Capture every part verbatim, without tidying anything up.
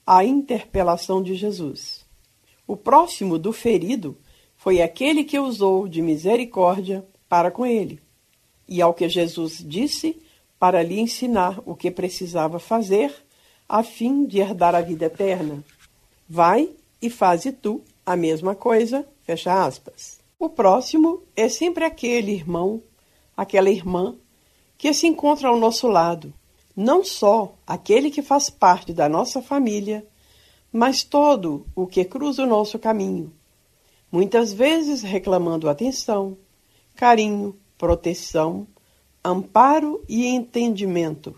a interpelação de Jesus. O próximo do ferido foi aquele que usou de misericórdia para com ele, e ao que Jesus disse para lhe ensinar o que precisava fazer a fim de herdar a vida eterna. Vai e faze tu a mesma coisa, fecha aspas. O próximo é sempre aquele irmão, aquela irmã que se encontra ao nosso lado, não só aquele que faz parte da nossa família, mas todo o que cruza o nosso caminho, muitas vezes reclamando atenção, carinho, proteção, amparo e entendimento.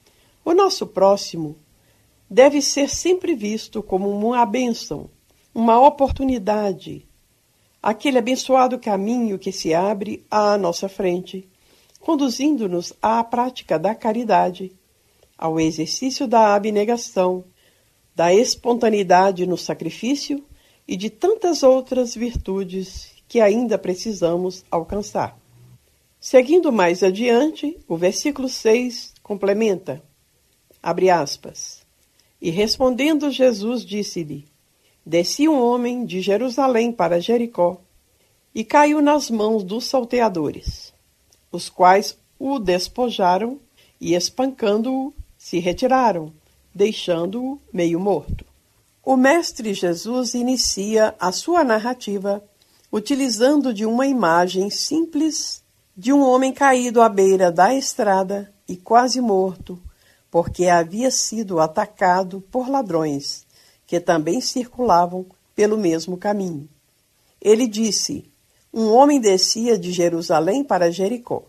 O nosso próximo deve ser sempre visto como uma bênção, uma oportunidade, aquele abençoado caminho que se abre à nossa frente, conduzindo-nos à prática da caridade, ao exercício da abnegação, da espontaneidade no sacrifício e de tantas outras virtudes que ainda precisamos alcançar. Seguindo mais adiante, o versículo seis complementa, abre aspas, e respondendo Jesus disse-lhe, descia um homem de Jerusalém para Jericó e caiu nas mãos dos salteadores, os quais o despojaram e, espancando-o, se retiraram, deixando-o meio morto. O Mestre Jesus inicia a sua narrativa utilizando de uma imagem simples de um homem caído à beira da estrada e quase morto, porque havia sido atacado por ladrões, que também circulavam pelo mesmo caminho. Ele disse, um homem descia de Jerusalém para Jericó.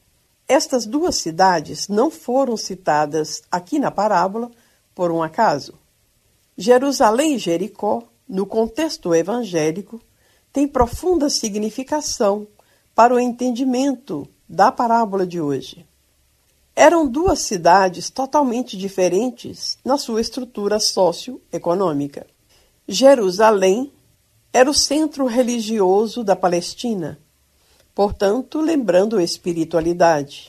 Estas duas cidades não foram citadas aqui na parábola por um acaso. Jerusalém e Jericó, no contexto evangélico, têm profunda significação para o entendimento da parábola de hoje. Eram duas cidades totalmente diferentes na sua estrutura socioeconômica. Jerusalém era o centro religioso da Palestina, portanto, lembrando a espiritualidade.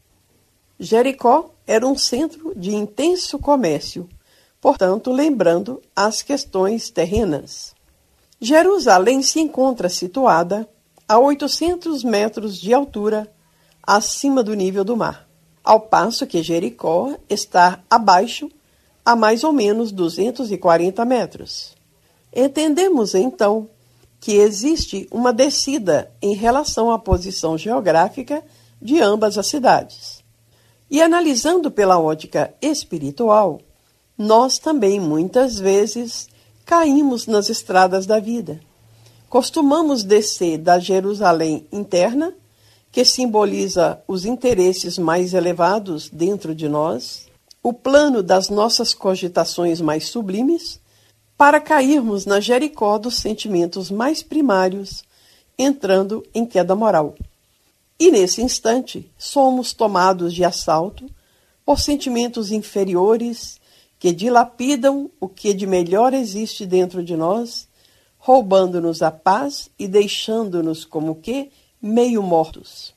Jericó era um centro de intenso comércio, portanto, lembrando as questões terrenas. Jerusalém se encontra situada a oitocentos metros de altura acima do nível do mar, ao passo que Jericó está abaixo a mais ou menos duzentos e quarenta metros. Entendemos, então, que existe uma descida em relação à posição geográfica de ambas as cidades. E analisando pela ótica espiritual, nós também muitas vezes caímos nas estradas da vida. Costumamos descer da Jerusalém interna, que simboliza os interesses mais elevados dentro de nós, o plano das nossas cogitações mais sublimes, para cairmos na Jericó dos sentimentos mais primários, entrando em queda moral. E nesse instante, somos tomados de assalto por sentimentos inferiores que dilapidam o que de melhor existe dentro de nós, roubando-nos a paz e deixando-nos como que meio mortos.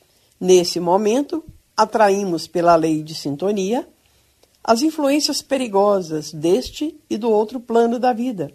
Nesse momento, atraímos pela lei de sintonia as influências perigosas deste e do outro plano da vida,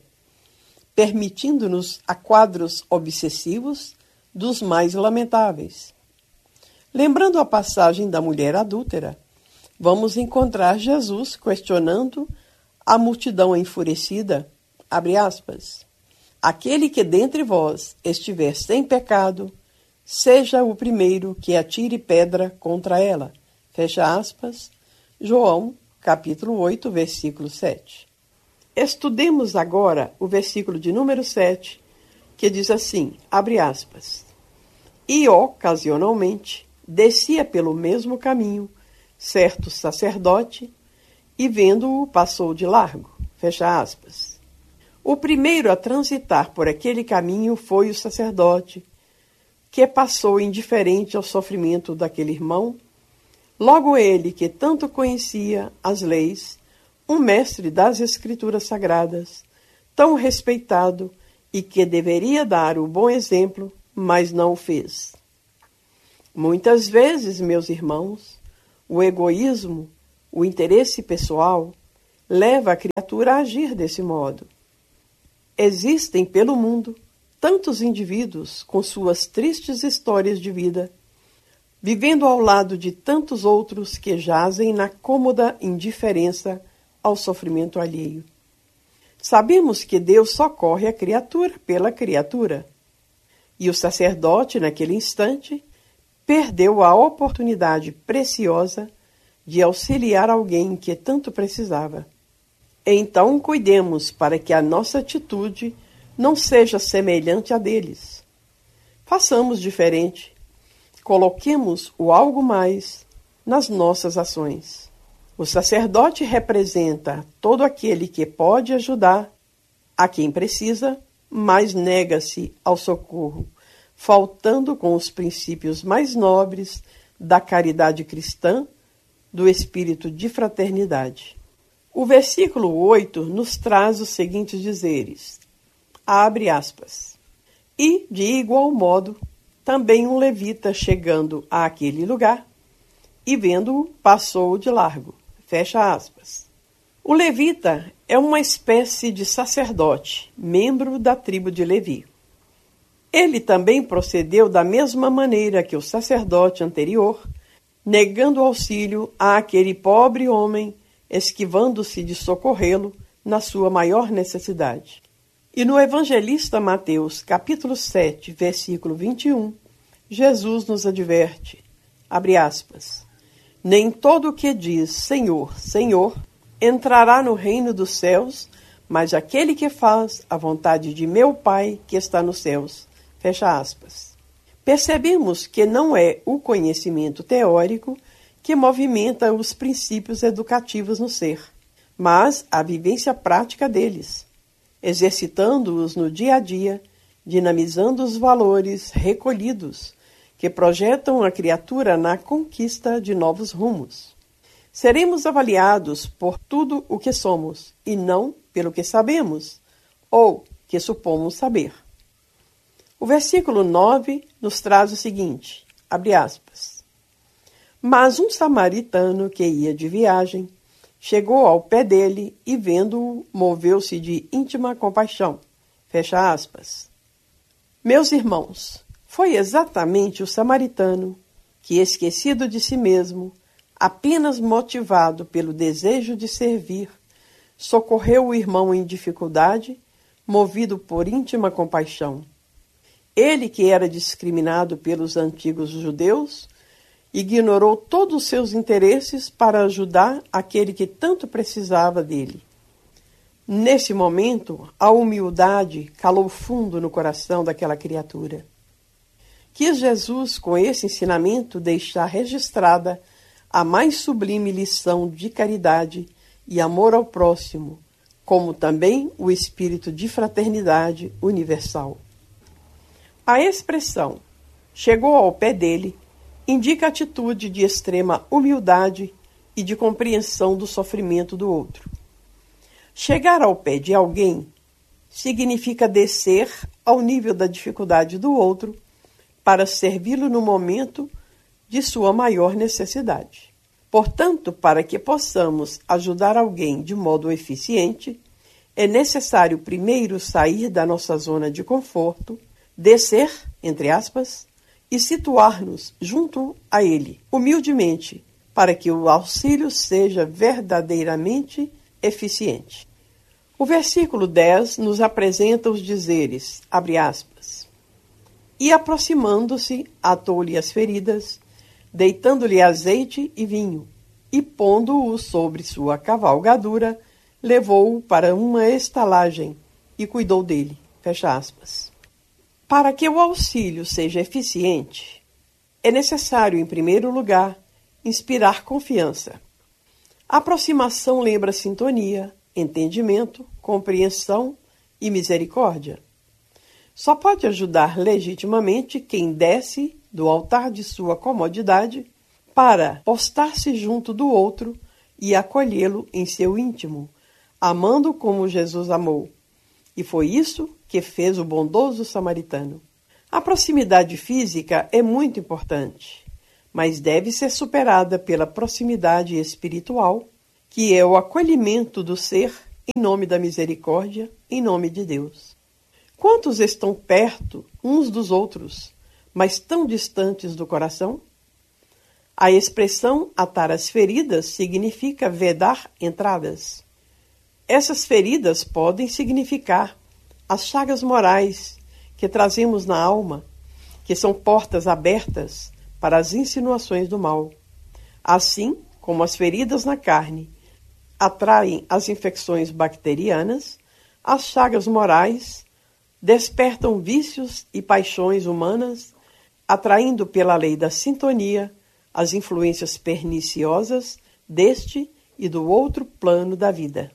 permitindo-nos a quadros obsessivos dos mais lamentáveis. Lembrando a passagem da mulher adúltera, vamos encontrar Jesus questionando a multidão enfurecida, abre aspas, aquele que dentre vós estiver sem pecado, seja o primeiro que atire pedra contra ela. Fecha aspas, João, capítulo oito, versículo sete. Estudemos agora o versículo de número sete, que diz assim, abre aspas, e ocasionalmente descia pelo mesmo caminho certo sacerdote e vendo-o passou de largo. Fecha aspas. O primeiro a transitar por aquele caminho foi o sacerdote, que passou indiferente ao sofrimento daquele irmão. Logo ele, que tanto conhecia as leis, um mestre das Escrituras Sagradas, tão respeitado e que deveria dar o bom exemplo, mas não o fez. Muitas vezes, meus irmãos, o egoísmo, o interesse pessoal, leva a criatura a agir desse modo. Existem pelo mundo tantos indivíduos com suas tristes histórias de vida, vivendo ao lado de tantos outros que jazem na cômoda indiferença ao sofrimento alheio. Sabemos que Deus socorre a criatura pela criatura, e o sacerdote, naquele instante, perdeu a oportunidade preciosa de auxiliar alguém que tanto precisava. Então, cuidemos para que a nossa atitude não seja semelhante à deles. Façamos diferente. Coloquemos o algo mais nas nossas ações. O sacerdote representa todo aquele que pode ajudar a quem precisa, mas nega-se ao socorro, faltando com os princípios mais nobres da caridade cristã, do espírito de fraternidade. O versículo oito nos traz os seguintes dizeres, abre aspas, e, de igual modo, também um levita chegando àquele lugar, e vendo-o, passou de largo, fecha aspas. O levita é uma espécie de sacerdote, membro da tribo de Levi. Ele também procedeu da mesma maneira que o sacerdote anterior, negando auxílio àquele pobre homem, esquivando-se de socorrê-lo na sua maior necessidade. E no evangelista Mateus, capítulo sete, versículo vinte e um, Jesus nos adverte, abre aspas, nem todo o que diz Senhor, Senhor, entrará no reino dos céus, mas aquele que faz a vontade de meu Pai que está nos céus, fecha aspas. Percebemos que não é o conhecimento teórico que movimenta os princípios educativos no ser, mas a vivência prática deles, exercitando-os no dia a dia, dinamizando os valores recolhidos que projetam a criatura na conquista de novos rumos. Seremos avaliados por tudo o que somos e não pelo que sabemos ou que supomos saber. O versículo nove nos traz o seguinte, abre aspas, mas um samaritano que ia de viagem chegou ao pé dele e, vendo-o, moveu-se de íntima compaixão. Fecha aspas. Meus irmãos, foi exatamente o samaritano que, esquecido de si mesmo, apenas motivado pelo desejo de servir, socorreu o irmão em dificuldade, movido por íntima compaixão. Ele, que era discriminado pelos antigos judeus, ignorou todos os seus interesses para ajudar aquele que tanto precisava dele. Nesse momento, a humildade calou fundo no coração daquela criatura. Quis Jesus, com esse ensinamento, deixar registrada a mais sublime lição de caridade e amor ao próximo, como também o espírito de fraternidade universal. A expressão chegou ao pé dele indica atitude de extrema humildade e de compreensão do sofrimento do outro. Chegar ao pé de alguém significa descer ao nível da dificuldade do outro para servi-lo no momento de sua maior necessidade. Portanto, para que possamos ajudar alguém de modo eficiente, é necessário primeiro sair da nossa zona de conforto, descer, entre aspas, e situar-nos junto a ele, humildemente, para que o auxílio seja verdadeiramente eficiente. O versículo dez nos apresenta os dizeres, abre aspas, e aproximando-se, atou-lhe as feridas, deitando-lhe azeite e vinho, e pondo-o sobre sua cavalgadura, levou-o para uma estalagem e cuidou dele, fecha aspas. Para que o auxílio seja eficiente, é necessário, em primeiro lugar, inspirar confiança. A aproximação lembra sintonia, entendimento, compreensão e misericórdia. Só pode ajudar legitimamente quem desce do altar de sua comodidade para postar-se junto do outro e acolhê-lo em seu íntimo, amando como Jesus amou. E foi isso que fez o bondoso samaritano. A proximidade física é muito importante, mas deve ser superada pela proximidade espiritual, que é o acolhimento do ser em nome da misericórdia, em nome de Deus. Quantos estão perto uns dos outros, mas tão distantes do coração? A expressão atar as feridas significa vedar entradas. Essas feridas podem significar as chagas morais que trazemos na alma, que são portas abertas para as insinuações do mal. Assim como as feridas na carne atraem as infecções bacterianas, as chagas morais despertam vícios e paixões humanas, atraindo pela lei da sintonia as influências perniciosas deste e do outro plano da vida.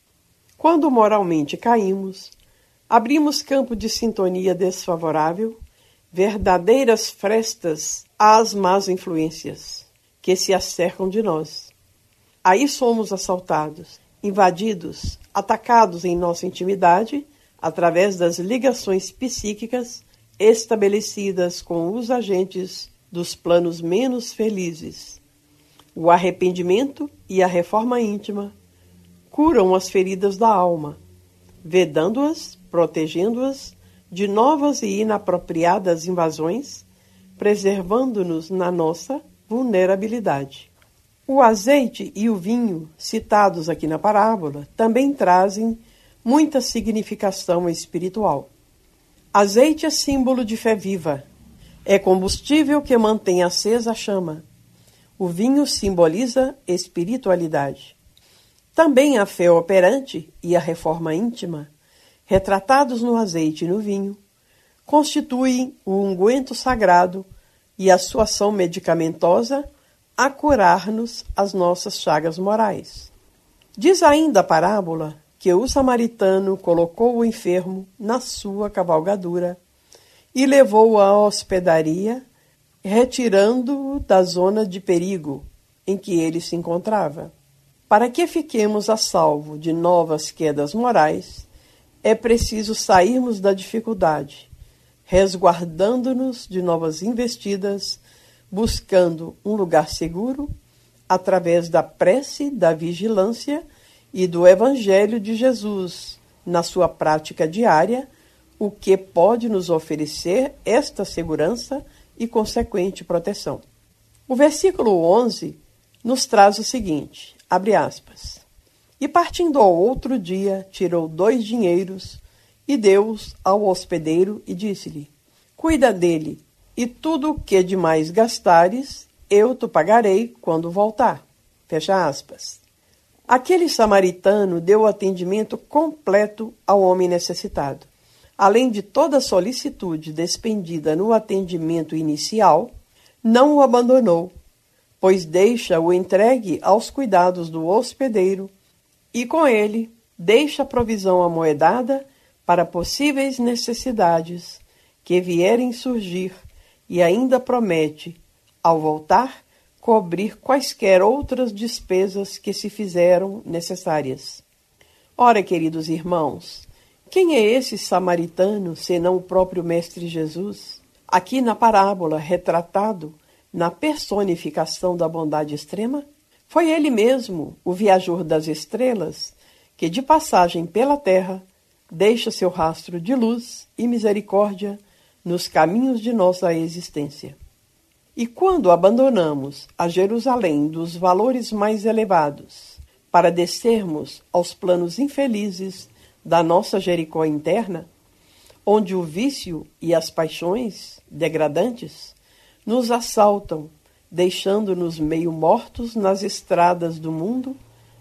Quando moralmente caímos, abrimos campo de sintonia desfavorável, verdadeiras frestas às más influências que se acercam de nós. Aí somos assaltados, invadidos, atacados em nossa intimidade através das ligações psíquicas estabelecidas com os agentes dos planos menos felizes. O arrependimento e a reforma íntima curam as feridas da alma, vedando-as, protegendo-as de novas e inapropriadas invasões, preservando-nos na nossa vulnerabilidade. O azeite e o vinho, citados aqui na parábola, também trazem muita significação espiritual. Azeite é símbolo de fé viva. É combustível que mantém acesa a chama. O vinho simboliza espiritualidade. Também a fé operante e a reforma íntima, retratados no azeite e no vinho, constituem o unguento sagrado e a sua ação medicamentosa a curar-nos as nossas chagas morais. Diz ainda a parábola que o samaritano colocou o enfermo na sua cavalgadura e levou-o à hospedaria, retirando-o da zona de perigo em que ele se encontrava. Para que fiquemos a salvo de novas quedas morais, é preciso sairmos da dificuldade, resguardando-nos de novas investidas, buscando um lugar seguro, através da prece, da vigilância e do Evangelho de Jesus, na sua prática diária, o que pode nos oferecer esta segurança e consequente proteção. O versículo onze nos traz o seguinte, abre aspas, e partindo ao outro dia, tirou dois dinheiros e deu-os ao hospedeiro e disse-lhe, cuida dele, e tudo o que demais gastares, eu te pagarei quando voltar. Fecha aspas. Aquele samaritano deu atendimento completo ao homem necessitado. Além de toda a solicitude despendida no atendimento inicial, não o abandonou, pois deixa-o entregue aos cuidados do hospedeiro e, com ele, deixa a provisão amoedada para possíveis necessidades que vierem surgir e ainda promete, ao voltar, cobrir quaisquer outras despesas que se fizeram necessárias. Ora, queridos irmãos, quem é esse samaritano, senão o próprio Mestre Jesus? Aqui na parábola, retratado na personificação da bondade extrema, foi ele mesmo, o viajor das estrelas, que de passagem pela terra deixa seu rastro de luz e misericórdia nos caminhos de nossa existência. E quando abandonamos a Jerusalém dos valores mais elevados para descermos aos planos infelizes da nossa Jericó interna, onde o vício e as paixões degradantes nos assaltam, deixando-nos meio mortos nas estradas do mundo,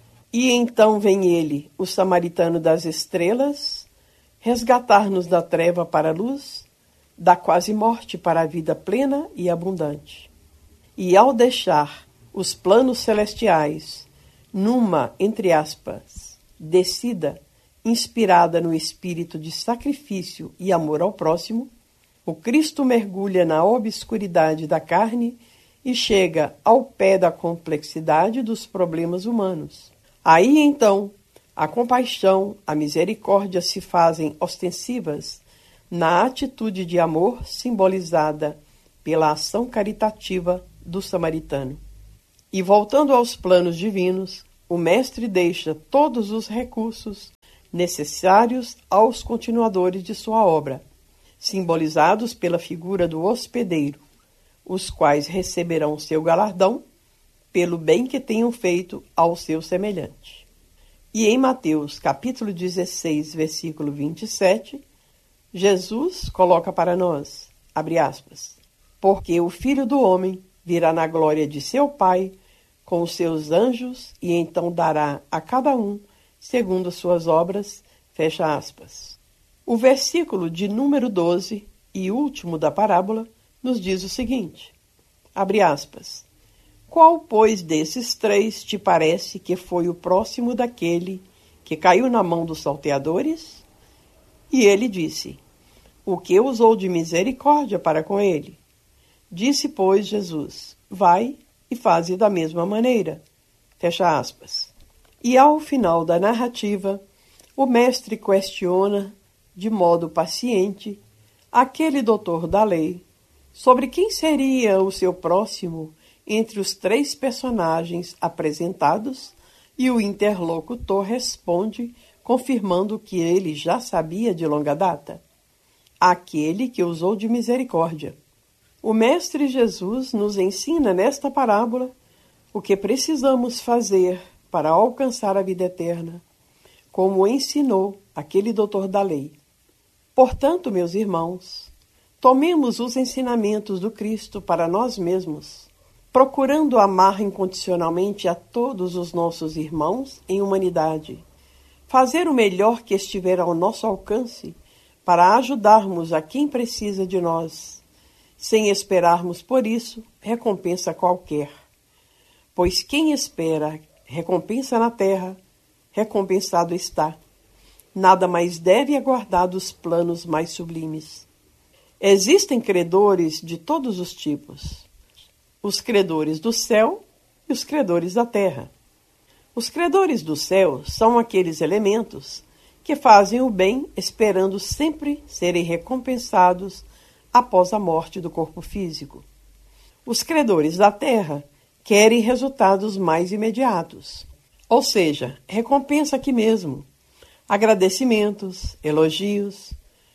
e então vem ele, o samaritano das estrelas, resgatar-nos da treva para a luz, da quase morte para a vida plena e abundante. E ao deixar os planos celestiais numa, entre aspas, descida inspirada no espírito de sacrifício e amor ao próximo, o Cristo mergulha na obscuridade da carne e chega ao pé da complexidade dos problemas humanos. Aí, então, a compaixão, a misericórdia se fazem ostensivas na atitude de amor simbolizada pela ação caritativa do samaritano. E voltando aos planos divinos, o Mestre deixa todos os recursos necessários aos continuadores de sua obra, simbolizados pela figura do hospedeiro, os quais receberão seu galardão pelo bem que tenham feito ao seu semelhante. E em Mateus, capítulo dezesseis, versículo vinte e sete, Jesus coloca para nós, abre aspas, porque o Filho do Homem virá na glória de seu Pai com os seus anjos e então dará a cada um segundo suas obras, fecha aspas. O versículo de número doze e último da parábola nos diz o seguinte, abre aspas, qual, pois, desses três te parece que foi o próximo daquele que caiu na mão dos salteadores? E ele disse, o que usou de misericórdia para com ele? Disse, pois, Jesus, vai e faze da mesma maneira. Fecha aspas. E ao final da narrativa, o mestre questiona, de modo paciente, aquele doutor da lei, sobre quem seria o seu próximo entre os três personagens apresentados, e o interlocutor responde, confirmando o que ele já sabia de longa data. Aquele que usou de misericórdia. O Mestre Jesus nos ensina nesta parábola o que precisamos fazer para alcançar a vida eterna, como ensinou aquele doutor da lei. Portanto, meus irmãos, tomemos os ensinamentos do Cristo para nós mesmos, procurando amar incondicionalmente a todos os nossos irmãos em humanidade, fazer o melhor que estiver ao nosso alcance para ajudarmos a quem precisa de nós, sem esperarmos por isso recompensa qualquer. Pois quem espera recompensa na terra, recompensado está. Nada mais deve aguardar dos planos mais sublimes. Existem credores de todos os tipos. Os credores do céu e os credores da terra. Os credores do céu são aqueles elementos que fazem o bem esperando sempre serem recompensados após a morte do corpo físico. Os credores da terra querem resultados mais imediatos, ou seja, recompensa aqui mesmo, agradecimentos, elogios,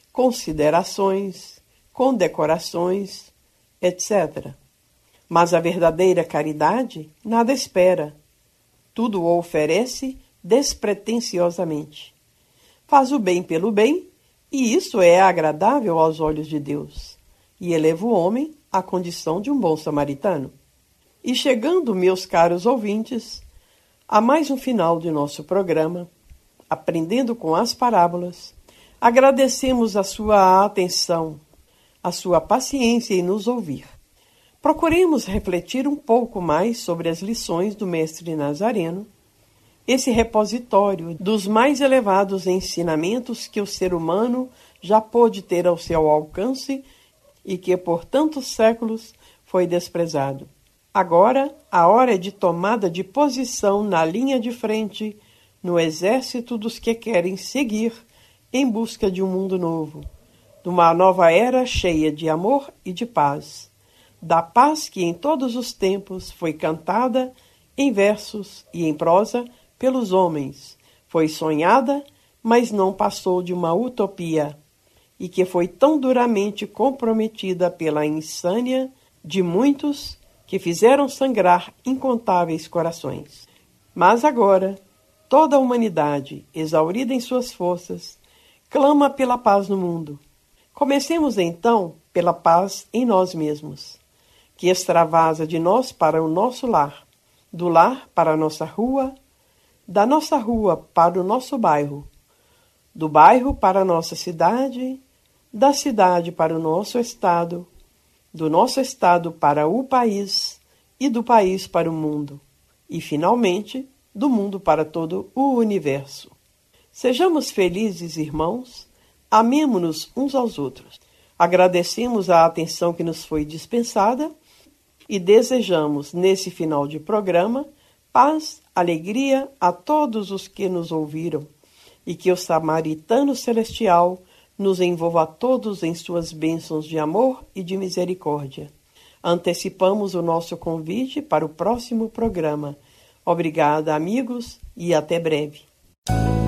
considerações, condecorações, etcétera. Mas a verdadeira caridade nada espera, tudo o oferece despretensiosamente. Faz o bem pelo bem, e isso é agradável aos olhos de Deus, e eleva o homem à condição de um bom samaritano. E chegando, meus caros ouvintes, a mais um final de nosso programa, Aprendendo com as Parábolas, agradecemos a sua atenção, a sua paciência em nos ouvir. Procuremos refletir um pouco mais sobre as lições do Mestre Nazareno, esse repositório dos mais elevados ensinamentos que o ser humano já pôde ter ao seu alcance e que por tantos séculos foi desprezado. Agora, a hora é de tomada de posição na linha de frente, no exército dos que querem seguir em busca de um mundo novo, de uma nova era cheia de amor e de paz, da paz que em todos os tempos foi cantada em versos e em prosa pelos homens, foi sonhada, mas não passou de uma utopia, e que foi tão duramente comprometida pela insânia de muitos que fizeram sangrar incontáveis corações. Mas agora, toda a humanidade, exaurida em suas forças, clama pela paz no mundo. Comecemos então pela paz em nós mesmos, que extravasa de nós para o nosso lar, do lar para a nossa rua, da nossa rua para o nosso bairro, do bairro para a nossa cidade, da cidade para o nosso estado, do nosso estado para o país e do país para o mundo, e, finalmente, do mundo para todo o universo. Sejamos felizes, irmãos, amemo-nos uns aos outros. Agradecemos a atenção que nos foi dispensada e desejamos, nesse final de programa, paz, alegria a todos os que nos ouviram e que o Samaritano Celestial nos envolva a todos em suas bênçãos de amor e de misericórdia. Antecipamos o nosso convite para o próximo programa, Obrigada, amigos, e até breve.